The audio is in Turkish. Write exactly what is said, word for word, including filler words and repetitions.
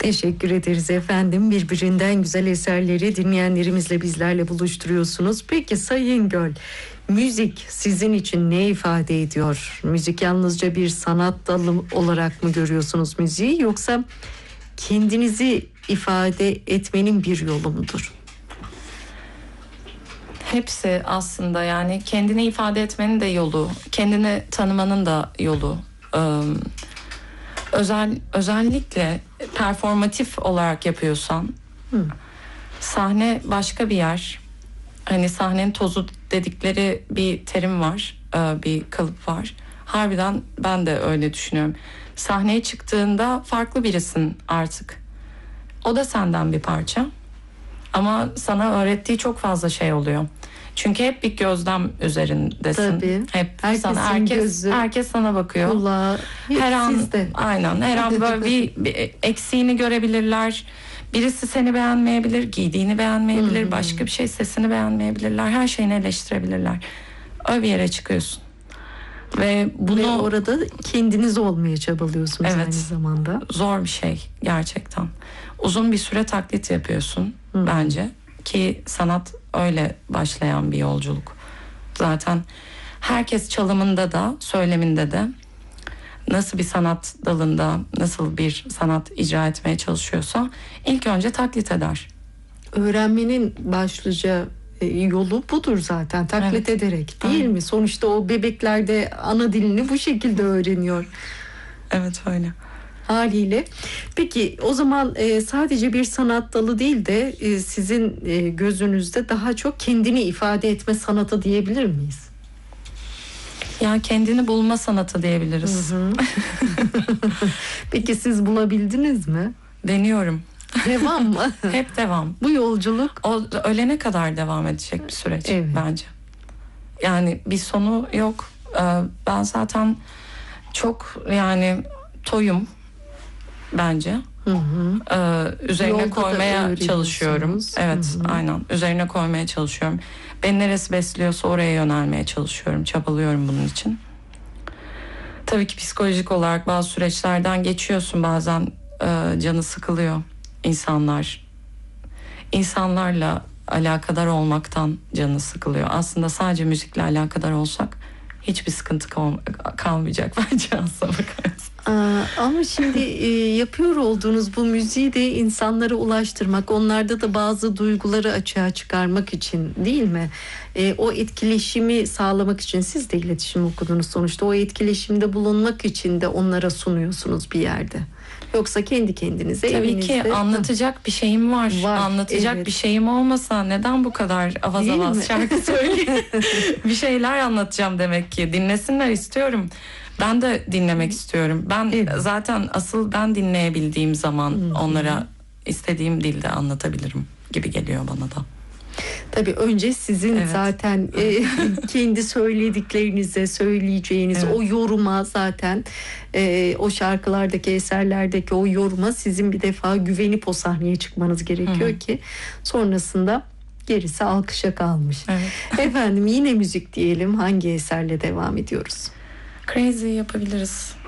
Teşekkür ederiz efendim. Birbirinden güzel eserleri dinleyenlerimizle bizlerle buluşturuyorsunuz. Peki Sayın Göl, müzik sizin için ne ifade ediyor? Müzik yalnızca bir sanat dalı olarak mı görüyorsunuz müziği, yoksa kendinizi ifade etmenin bir yolu mudur? Hepsi aslında, yani kendini ifade etmenin de yolu, kendini tanımanın da yolu. Ee, özel özellikle performatif olarak yapıyorsan, Hı. sahne başka bir yer. Hani sahnenin tozu dedikleri bir terim var, bir kalıp var. Harbiden ben de öyle düşünüyorum. Sahneye çıktığında farklı birisin artık. O da senden bir parça. Ama sana öğrettiği çok fazla şey oluyor. Çünkü hep bir gözlem üzerindesin. Tabii. Hep Herkesin sana, herkes gözü, herkes sana bakıyor. kulağı, her an sizde. Aynen. Her an böyle bir, bir eksiğini görebilirler. Birisi seni beğenmeyebilir, giydiğini beğenmeyebilir, hmm. başka bir şey, sesini beğenmeyebilirler. Her şeyini eleştirebilirler. Öyle bir yere çıkıyorsun. Ve bunu Ve orada kendiniz olmaya çabalıyorsunuz, evet, aynı zamanda. Zor bir şey gerçekten. Uzun bir süre taklit yapıyorsun hmm. bence. Ki sanat öyle başlayan bir yolculuk. Zaten herkes çalımında da, söyleminde de, nasıl bir sanat dalında, nasıl bir sanat icra etmeye çalışıyorsa ilk önce taklit eder. Öğrenmenin başlıca yolu budur zaten, taklit evet. ederek, değil Aynen. mi? Sonuçta o bebekler de ana dilini bu şekilde öğreniyor. Evet, öyle. Haliyle. Peki o zaman e, sadece bir sanat dalı değil de e, sizin e, gözünüzde daha çok kendini ifade etme sanatı diyebilir miyiz? Ya kendini bulma sanatı diyebiliriz. Hı hı. Peki siz bulabildiniz mi? Deniyorum. Devam mı? Hep devam. Bu yolculuk o ölene kadar devam edecek bir süreç evet. bence. Yani bir sonu yok. Ben zaten çok yani toyum bence. Hı hı. Ee, üzerine Yolda koymaya çalışıyorum. Evet, hı hı. aynen. Üzerine koymaya çalışıyorum. Beni neresi besliyorsa oraya yönelmeye çalışıyorum. Çabalıyorum bunun için. Tabii ki psikolojik olarak bazı süreçlerden geçiyorsun. Bazen e, canı sıkılıyor insanlar. İnsanlarla alakadar olmaktan canı sıkılıyor. Aslında sadece müzikle alakadar olsak hiçbir sıkıntı kal- kalmayacak bence aslına bakarız. Ama şimdi e, yapıyor olduğunuz bu müziği de insanlara ulaştırmak, onlarda da bazı duyguları açığa çıkarmak için, değil mi? E, o etkileşimi sağlamak için, siz de iletişim okudunuz sonuçta, o etkileşimde bulunmak için de onlara sunuyorsunuz bir yerde. Yoksa kendi kendinize Tabii evinizde... ki anlatacak bir şeyim var. var anlatacak evet. bir şeyim olmasa neden bu kadar avaz Değil avaz mi? şarkı söyleyeyim? Bir şeyler anlatacağım demek ki. Dinlesinler istiyorum. Ben de dinlemek istiyorum. Ben evet. zaten asıl ben dinleyebildiğim zaman Hı-hı. onlara istediğim dilde anlatabilirim gibi geliyor bana da. Tabii önce sizin evet. zaten e, kendi söylediklerinize, söyleyeceğiniz evet. o yoruma, zaten e, o şarkılardaki, eserlerdeki o yoruma sizin bir defa güvenip o sahneye çıkmanız gerekiyor Hı-hı. ki sonrasında gerisi alkışa kalmış. Evet. Efendim yine müzik diyelim, hangi eserle devam ediyoruz? Crazy yapabiliriz.